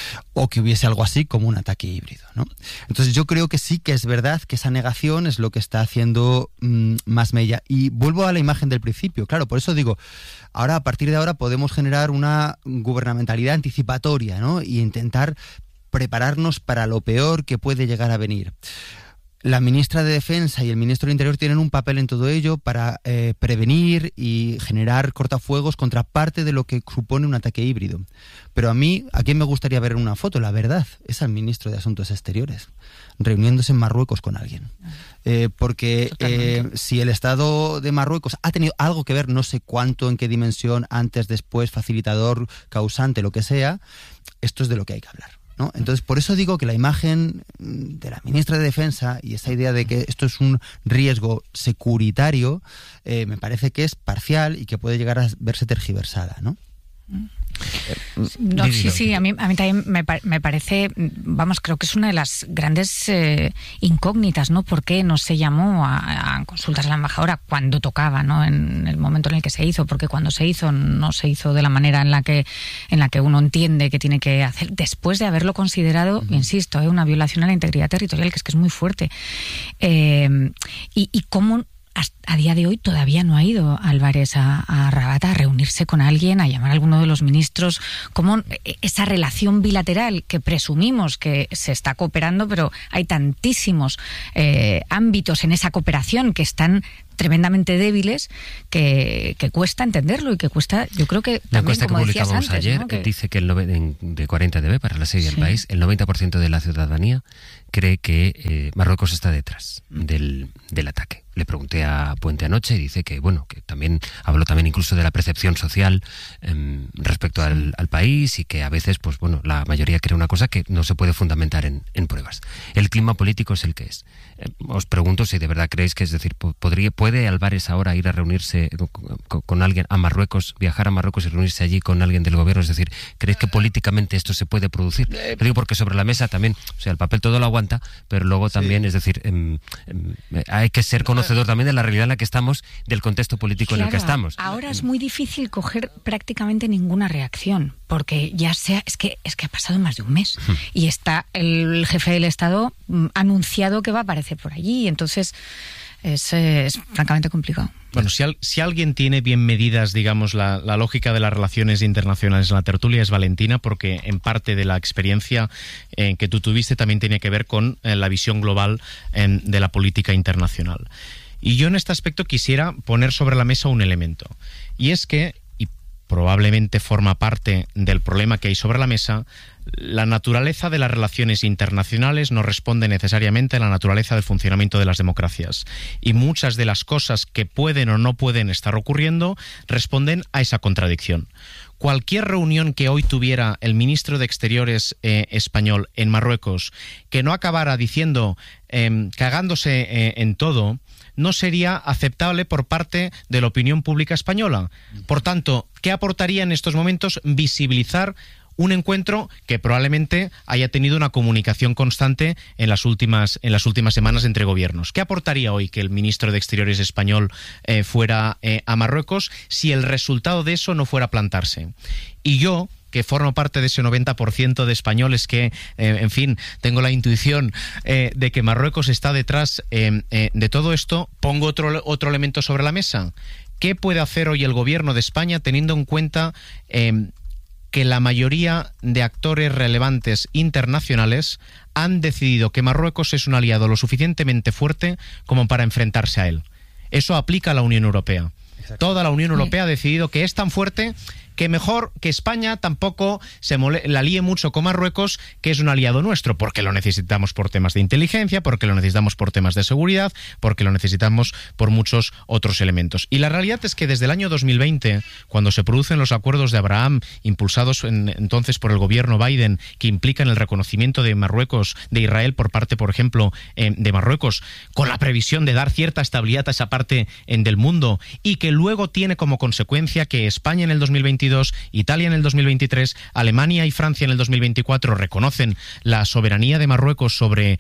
o que hubiese algo así como un ataque híbrido, ¿no? Entonces yo creo que sí que es verdad que esa negación es lo que está haciendo más mella. Y vuelvo a la imagen del principio, claro, por eso digo, ahora a partir de ahora podemos generar una gubernamentalidad anticipatoria, ¿no? Y intentar prepararnos para lo peor que puede llegar a venir. La ministra de Defensa y el ministro del Interior tienen un papel en todo ello para prevenir y generar cortafuegos contra parte de lo que supone un ataque híbrido. Pero ¿a quién me gustaría ver en una foto? La verdad, es al ministro de Asuntos Exteriores, reuniéndose en Marruecos con alguien. Porque si el Estado de Marruecos ha tenido algo que ver, no sé cuánto, en qué dimensión, antes, después, facilitador, causante, lo que sea, esto es de lo que hay que hablar, ¿no? Entonces, por eso digo que la imagen de la ministra de Defensa y esa idea de que esto es un riesgo securitario me parece que es parcial y que puede llegar a verse tergiversada, ¿no? No, sí, a mí también me parece, creo que es una de las grandes incógnitas, ¿no? ¿Por qué no se llamó a consultas a la embajadora cuando tocaba, ¿no? En el momento en el que se hizo, porque cuando se hizo no se hizo de la manera en la que uno entiende que tiene que hacer, después de haberlo considerado, insisto, una violación a la integridad territorial, que es muy fuerte. Y cómo a día de hoy todavía no ha ido Álvarez a Rabat a reunirse con alguien, a llamar a alguno de los ministros. Como esa relación bilateral que presumimos que se está cooperando, pero hay tantísimos ámbitos en esa cooperación que están tremendamente débiles que cuesta entenderlo y que cuesta, yo creo que la también, encuesta que como decías publicamos antes, ayer, ¿no? Que dice que de 40DB para la serie del país, el 90% de la ciudadanía cree que Marruecos está detrás del ataque. Le pregunté a Puente anoche y dice que, bueno, que también habló también incluso de la percepción social respecto al país, y que a veces, pues bueno, la mayoría cree una cosa que no se puede fundamentar en pruebas. El clima político es el que es. Os pregunto si de verdad creéis que, es decir, ¿puede Álvarez ahora ir a reunirse con alguien a Marruecos, viajar a Marruecos y reunirse allí con alguien del gobierno? Es decir, ¿creéis que políticamente esto se puede producir? Lo digo porque sobre la mesa también, o sea, el papel todo lo aguanta, pero luego también, es decir, hay que ser conocedor también de la realidad en la que estamos, del contexto político en el que estamos. Ahora es muy difícil coger prácticamente ninguna reacción, porque es que ha pasado más de un mes y está el jefe del Estado anunciado que va a aparecer por allí, entonces es francamente complicado. Bueno, si alguien tiene bien medidas, digamos, la lógica de las relaciones internacionales en la tertulia es Valentina, porque en parte de la experiencia que tú tuviste también tenía que ver con la visión global de la política internacional. Y yo en este aspecto quisiera poner sobre la mesa un elemento, y es que, y probablemente forma parte del problema que hay sobre la mesa, la naturaleza de las relaciones internacionales no responde necesariamente a la naturaleza del funcionamiento de las democracias, y muchas de las cosas que pueden o no pueden estar ocurriendo responden a esa contradicción. Cualquier reunión que hoy tuviera el ministro de Exteriores español en Marruecos, que no acabara diciendo, cagándose en todo, no sería aceptable por parte de la opinión pública española. Por tanto, ¿qué aportaría en estos momentos visibilizar un encuentro que probablemente haya tenido una comunicación constante en las últimas semanas entre gobiernos? ¿Qué aportaría hoy que el ministro de Exteriores español fuera a Marruecos si el resultado de eso no fuera plantarse? Y yo, que formo parte de ese 90% de españoles que, en fin, tengo la intuición de que Marruecos está detrás de todo esto, pongo otro elemento sobre la mesa. ¿Qué puede hacer hoy el gobierno de España teniendo en cuenta que la mayoría de actores relevantes internacionales han decidido que Marruecos es un aliado lo suficientemente fuerte como para enfrentarse a él? Eso aplica a la Unión Europea. Toda la Unión Europea ha decidido que es tan fuerte que mejor que España tampoco la líe mucho con Marruecos, que es un aliado nuestro, porque lo necesitamos por temas de inteligencia, porque lo necesitamos por temas de seguridad, porque lo necesitamos por muchos otros elementos. Y la realidad es que desde el año 2020, cuando se producen los acuerdos de Abraham, impulsados entonces por el gobierno Biden, que implican el reconocimiento de Marruecos, de Israel por parte, por ejemplo, de Marruecos, con la previsión de dar cierta estabilidad a esa parte del mundo, y que luego tiene como consecuencia que España en el 2022, Italia en el 2023, Alemania y Francia en el 2024 reconocen la soberanía de Marruecos sobre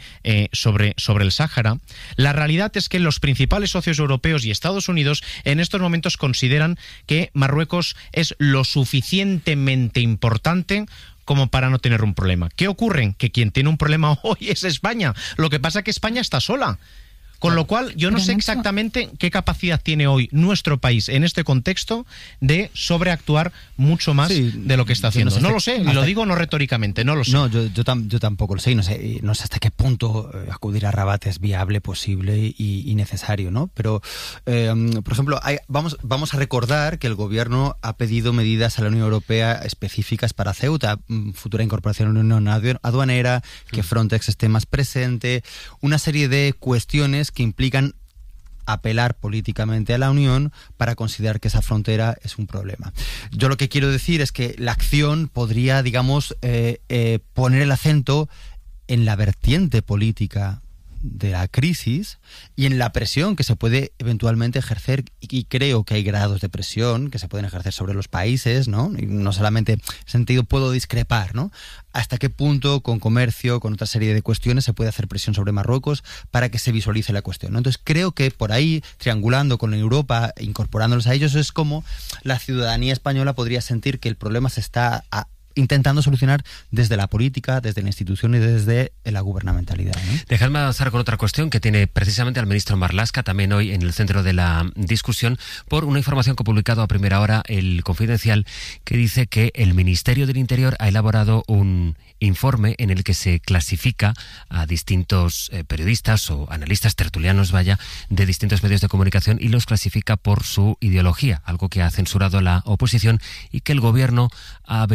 el Sáhara. La realidad es que los principales socios europeos y Estados Unidos en estos momentos consideran que Marruecos es lo suficientemente importante como para no tener un problema. ¿Qué ocurre? Que quien tiene un problema hoy es España. Lo que pasa es que España está sola. Con lo cual, yo no sé exactamente qué capacidad tiene hoy nuestro país en este contexto de sobreactuar mucho más de lo que está haciendo. No lo sé, y lo digo no retóricamente, no lo sé. No, yo tampoco lo sé, y no sé hasta qué punto acudir a Rabat es viable, posible y necesario, ¿no? Pero, por ejemplo, vamos a recordar que el gobierno ha pedido medidas a la Unión Europea específicas para Ceuta, futura incorporación a la Unión Aduanera, que Frontex esté más presente, una serie de cuestiones que implican apelar políticamente a la Unión para considerar que esa frontera es un problema. Yo lo que quiero decir es que la acción podría, digamos, poner el acento en la vertiente política de la crisis y en la presión que se puede eventualmente ejercer, y creo que hay grados de presión que se pueden ejercer sobre los países, ¿no? Y no solamente en ese sentido puedo discrepar, ¿no? Hasta qué punto con comercio, con otra serie de cuestiones se puede hacer presión sobre Marruecos para que se visualice la cuestión, ¿no? Entonces creo que por ahí, triangulando con Europa, incorporándolos a ellos, es como la ciudadanía española podría sentir que el problema se está intentando solucionar desde la política, desde la institución y desde la gubernamentalidad, ¿no? Dejadme avanzar con otra cuestión que tiene precisamente al ministro Marlaska también hoy en el centro de la discusión, por una información que ha publicado a primera hora el Confidencial, que dice que el Ministerio del Interior ha elaborado un informe en el que se clasifica a distintos periodistas o analistas tertulianos, de distintos medios de comunicación, y los clasifica por su ideología, algo que ha censurado la oposición y que el gobierno ha venido a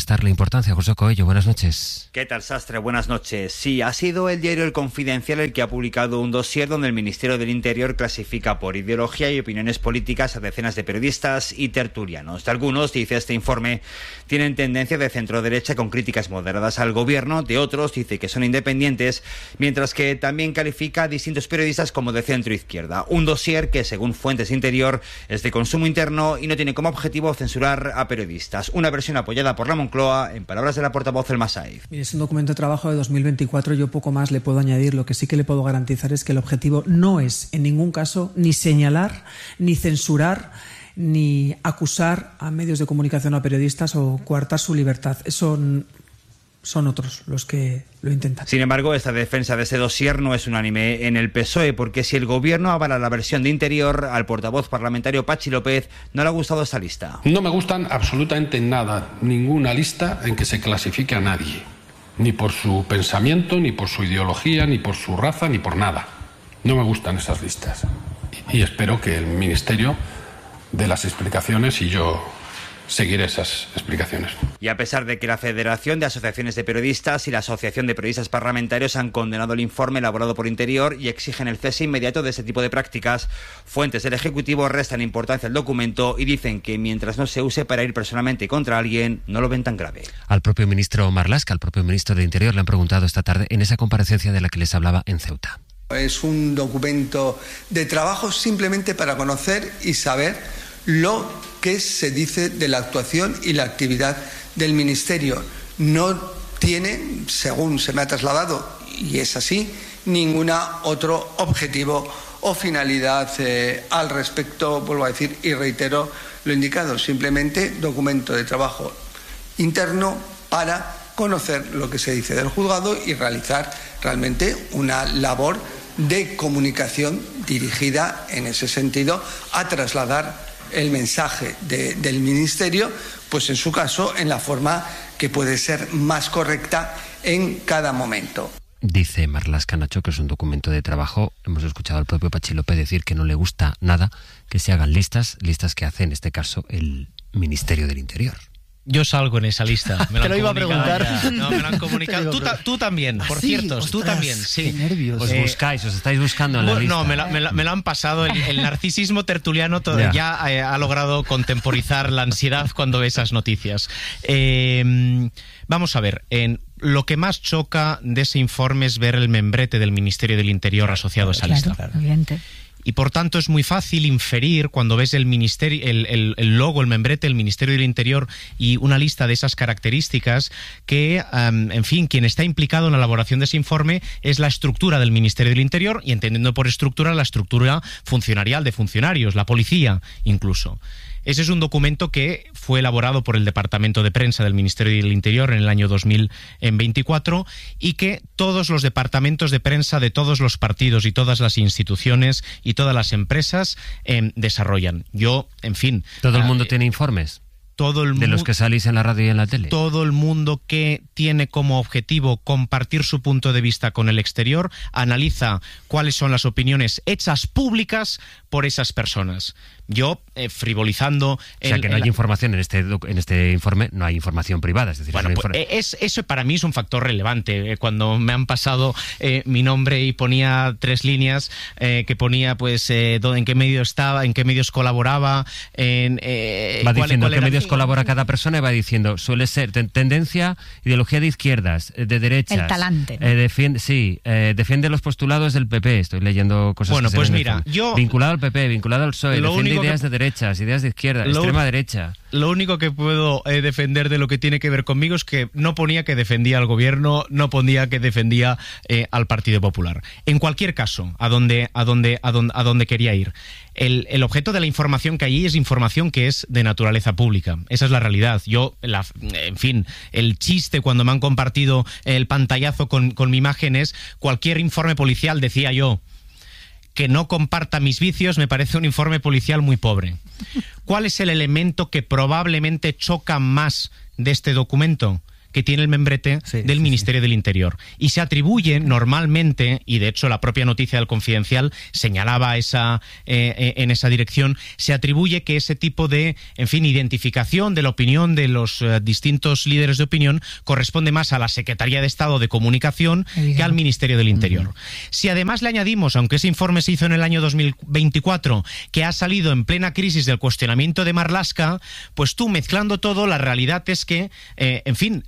restarle importancia. José Coello, buenas noches. ¿Qué tal, Sastre? Buenas noches. Sí, ha sido el diario El Confidencial el que ha publicado un dossier donde el Ministerio del Interior clasifica por ideología y opiniones políticas a decenas de periodistas y tertulianos. De algunos, dice este informe, tienen tendencia de centro-derecha con críticas moderadas al gobierno, de otros dice que son independientes, mientras que también califica a distintos periodistas como de centro-izquierda. Un dossier que, según fuentes de Interior, es de consumo interno y no tiene como objetivo censurar a periodistas. Una versión apoyada por la Moncloa, en palabras de la portavoz Elma Saiz. Mire, es un documento de trabajo de 2024, yo poco más le puedo añadir. Lo que sí que le puedo garantizar es que el objetivo no es, en ningún caso, ni señalar, ni censurar, ni acusar a medios de comunicación o a periodistas o coartar su libertad. Eso son otros los que lo intentan. Sin embargo, esta defensa de ese dossier no es unánime en el PSOE, porque si el gobierno avala la versión de Interior, al portavoz parlamentario Pachi López no le ha gustado esta lista. No me gustan absolutamente nada, ninguna lista en que se clasifique a nadie, ni por su pensamiento, ni por su ideología, ni por su raza, ni por nada. No me gustan esas listas. Y espero que el Ministerio dé las explicaciones y yo seguiré esas explicaciones. Y a pesar de que la Federación de Asociaciones de Periodistas y la Asociación de Periodistas Parlamentarios han condenado el informe elaborado por Interior y exigen el cese inmediato de este tipo de prácticas, fuentes del Ejecutivo restan importancia al documento y dicen que mientras no se use para ir personalmente contra alguien, no lo ven tan grave. Al propio ministro Marlaska, al propio ministro de Interior, le han preguntado esta tarde en esa comparecencia de la que les hablaba en Ceuta. Es un documento de trabajo simplemente para conocer y saber lo que se dice de la actuación y la actividad del Ministerio. No tiene, según se me ha trasladado, y es así, ningún otro objetivo o finalidad al respecto, vuelvo a decir y reitero lo indicado, simplemente documento de trabajo interno para conocer lo que se dice del juzgado y realizar realmente una labor de comunicación dirigida en ese sentido a trasladar el mensaje del Ministerio, pues en su caso, en la forma que puede ser más correcta en cada momento. Dice Marlaska, Nacho, que es un documento de trabajo. Hemos escuchado al propio Pachi López decir que no le gusta nada que se hagan listas que hace en este caso el Ministerio del Interior. Yo salgo en esa lista. Te lo iba a preguntar. No, me lo han comunicado. Tú también, por cierto. Ostras, tú también, sí. Qué nervios. Os estáis buscando en la lista. No, me lo han pasado. El narcisismo tertuliano ya ha logrado contemporizar la ansiedad cuando ve esas noticias. Vamos a ver. Lo que más choca de ese informe es ver el membrete del Ministerio del Interior asociado a esa lista. Evidente. Y por tanto es muy fácil inferir cuando ves el ministerio, el logo, el membrete del Ministerio del Interior y una lista de esas características que, en fin, quien está implicado en la elaboración de ese informe es la estructura del Ministerio del Interior y entendiendo por estructura la estructura funcionarial de funcionarios, la policía incluso. Ese es un documento que fue elaborado por el Departamento de Prensa del Ministerio del Interior en el año 2024 y que todos los departamentos de prensa de todos los partidos y todas las instituciones y todas las empresas desarrollan. Todo el mundo tiene informes. De los que salís en la radio y en la tele. Todo el mundo que tiene como objetivo compartir su punto de vista con el exterior analiza cuáles son las opiniones hechas públicas por esas personas. Yo, frivolizando... O sea, que no hay información en este informe, no hay información privada. Es decir, bueno, eso para mí es un factor relevante. Cuando me han pasado mi nombre y ponía 3 líneas, que ponía pues en qué medio estaba, en qué medios colaboraba, va diciendo en qué medios colabora cada persona y va diciendo, suele ser tendencia, ideología de izquierdas, de derechas. El talante. Defiende los postulados del PP. Estoy leyendo cosas. Bueno, pues mira, yo... Vinculado al PP, vinculado al PSOE, defiende ideas de derechas, ideas de izquierda, extrema derecha. Lo único que puedo defender de lo que tiene que ver conmigo es que no ponía que defendía al gobierno, no ponía que defendía al Partido Popular. En cualquier caso, a donde quería ir. El objeto de la información que hay es información que es de naturaleza pública. Esa es la realidad. El chiste cuando me han compartido el pantallazo con mi imagen es cualquier informe policial, decía yo, que no comparta mis vicios, me parece un informe policial muy pobre. ¿Cuál es el elemento que probablemente choca más de este documento? que tiene el membrete del Ministerio del Interior. Y se atribuye normalmente, y de hecho la propia noticia del Confidencial señalaba en esa dirección, se atribuye que ese tipo de, en fin, identificación de la opinión de los distintos líderes de opinión corresponde más a la Secretaría de Estado de Comunicación que al Ministerio del Interior. Si además le añadimos, aunque ese informe se hizo en el año 2024, que ha salido en plena crisis del cuestionamiento de Marlaska, pues tú, mezclando todo, la realidad es que, en fin,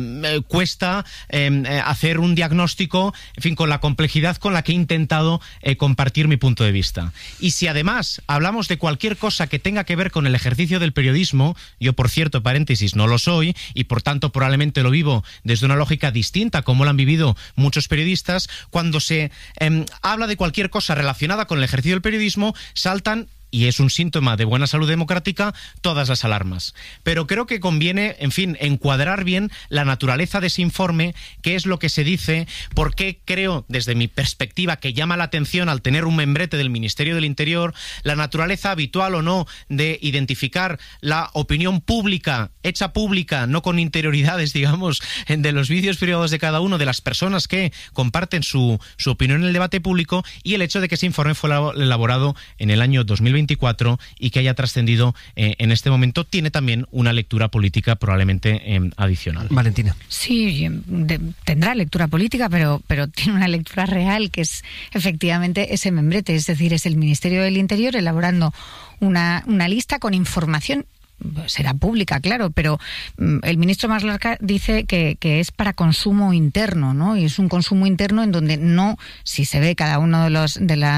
cuesta hacer un diagnóstico, en fin, con la complejidad con la que he intentado compartir mi punto de vista. Y si además hablamos de cualquier cosa que tenga que ver con el ejercicio del periodismo, yo, por cierto, paréntesis, no lo soy, y por tanto probablemente lo vivo desde una lógica distinta como lo han vivido muchos periodistas, cuando se habla de cualquier cosa relacionada con el ejercicio del periodismo, saltan, y es un síntoma de buena salud democrática, todas las alarmas. Pero creo que conviene, en fin, encuadrar bien la naturaleza de ese informe, qué es lo que se dice, por qué creo, desde mi perspectiva, que llama la atención al tener un membrete del Ministerio del Interior, la naturaleza habitual o no de identificar la opinión pública, hecha pública, no con interioridades, digamos, de los vídeos privados de cada uno, de las personas que comparten su opinión en el debate público, y el hecho de que ese informe fue elaborado en el año 2024 y que haya trascendido en este momento, tiene también una lectura política probablemente adicional. Valentina. Sí, tendrá lectura política, pero tiene una lectura real, que es efectivamente ese membrete, es decir, es el Ministerio del Interior elaborando una lista con información. Será pública, claro, pero el ministro Marlaska dice que es para consumo interno, ¿no? Y es un consumo interno en donde no, si se ve cada uno de los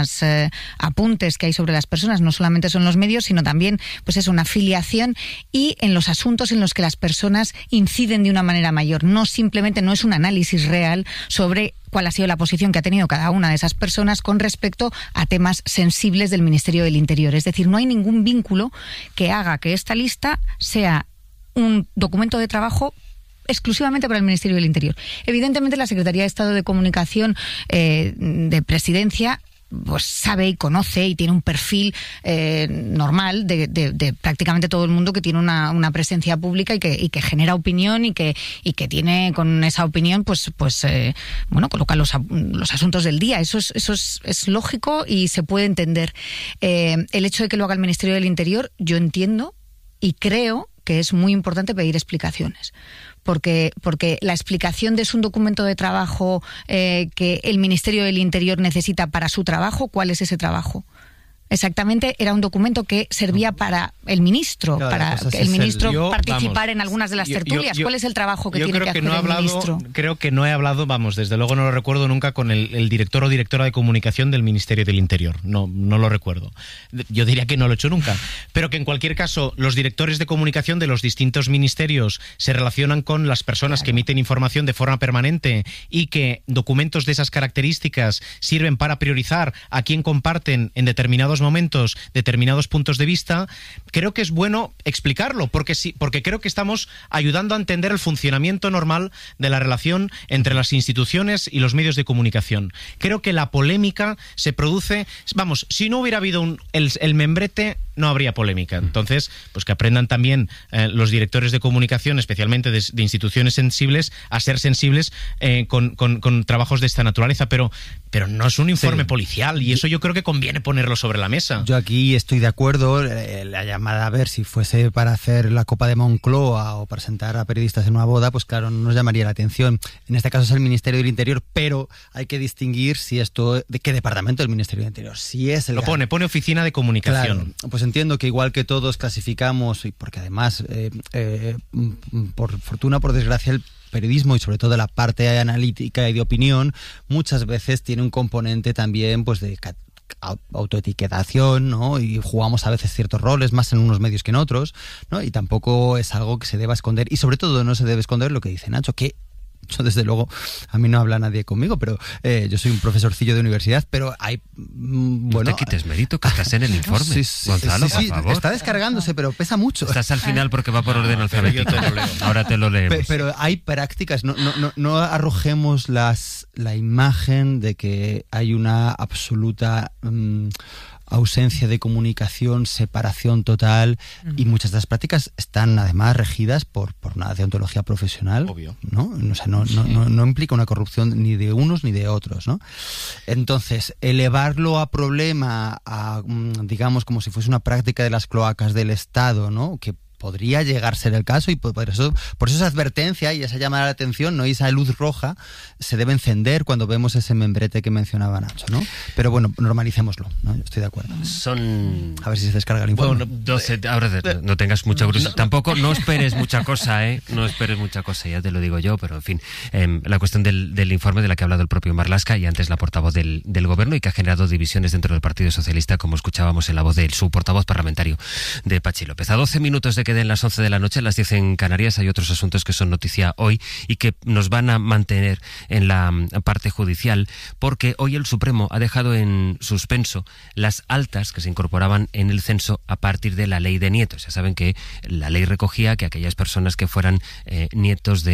apuntes que hay sobre las personas, no solamente son los medios, sino también pues es una afiliación y en los asuntos en los que las personas inciden de una manera mayor. No simplemente, no es un análisis real sobre cuál ha sido la posición que ha tenido cada una de esas personas con respecto a temas sensibles del Ministerio del Interior. Es decir, no hay ningún vínculo que haga que esta lista sea un documento de trabajo exclusivamente para el Ministerio del Interior. Evidentemente, la Secretaría de Estado de Comunicación de Presidencia pues sabe y conoce y tiene un perfil normal de prácticamente todo el mundo que tiene una presencia pública y que genera opinión y que tiene con esa opinión pues coloca los asuntos del día. Eso es lógico y se puede entender. El hecho de que lo haga el Ministerio del Interior, yo entiendo y creo que es muy importante pedir explicaciones. Porque la explicación de es un documento de trabajo que el Ministerio del Interior necesita para su trabajo. ¿Cuál es ese trabajo? Exactamente, era un documento que servía para el ministro, para que el ministro participara en algunas de las tertulias. ¿Cuál es el trabajo que tiene que hacer el ministro? Creo que no he hablado, desde luego no lo recuerdo nunca con el director o directora de comunicación del Ministerio del Interior. No lo recuerdo. Yo diría que no lo he hecho nunca. Pero que en cualquier caso, los directores de comunicación de los distintos ministerios se relacionan con las personas que emiten información de forma permanente y que documentos de esas características sirven para priorizar a quién comparten en determinados momentos determinados puntos de vista. Creo que es bueno explicarlo, porque creo que estamos ayudando a entender el funcionamiento normal de la relación entre las instituciones y los medios de comunicación. Creo que la polémica se produce, si no hubiera habido el membrete, no habría polémica. Entonces, pues que aprendan también los directores de comunicación, especialmente de instituciones sensibles, a ser sensibles con trabajos de esta naturaleza, pero no es un informe policial, y eso yo creo que conviene ponerlo sobre la mesa. Yo aquí estoy de acuerdo. La llamada, a ver, si fuese para hacer la Copa de Moncloa o para sentar a periodistas en una boda, pues claro, no nos llamaría la atención. En este caso es el Ministerio del Interior, pero hay que distinguir si esto, de qué departamento del Ministerio del Interior. Si es el pone Oficina de Comunicación. Claro, pues entiendo que igual que todos clasificamos, y porque además, por fortuna, por desgracia, el periodismo y sobre todo la parte analítica y de opinión muchas veces tiene un componente también pues de autoetiquetación, ¿no? Y jugamos a veces ciertos roles más en unos medios que en otros, ¿no? Y tampoco es algo que se deba esconder, y sobre todo no se debe esconder lo que dice Nacho, que yo desde luego, a mí no habla nadie conmigo, pero yo soy un profesorcillo de universidad, pero hay, No te quites mérito, que estás en el informe. Gonzalo, por favor. Está descargándose, pero pesa mucho. Estás al final porque va por orden alfabético. Ahora te lo leemos. Pero hay prácticas, no arrojemos la imagen de que hay una absoluta ausencia de comunicación, separación total, y muchas de las prácticas están además regidas por una deontología profesional. Obvio. ¿No? O sea, no implica una corrupción ni de unos ni de otros, ¿no? Entonces, elevarlo a problema, digamos, como si fuese una práctica de las cloacas del Estado, ¿no? Que podría llegar a ser el caso, y por eso esa advertencia y esa llamada de atención, ¿no? Y esa luz roja se debe encender cuando vemos ese membrete que mencionaba Nacho, ¿no? Pero bueno, normalicémoslo, ¿no? Yo estoy de acuerdo. A ver si se descarga el informe. Bueno, 12, ahora no tengas mucha curiosidad. Tampoco no esperes mucha cosa, no esperes mucha cosa, ya te lo digo yo, pero en fin, la cuestión del informe de la que ha hablado el propio Marlaska y antes la portavoz del gobierno, y que ha generado divisiones dentro del Partido Socialista, como escuchábamos en la voz de su portavoz parlamentario, de Patxi López. A 12 minutos de que den las 11 de la noche, las 10 en Canarias, hay otros asuntos que son noticia hoy y que nos van a mantener en la parte judicial, porque hoy el Supremo ha dejado en suspenso las altas que se incorporaban en el censo a partir de la ley de nietos. Ya saben que la ley recogía que aquellas personas que fueran nietos de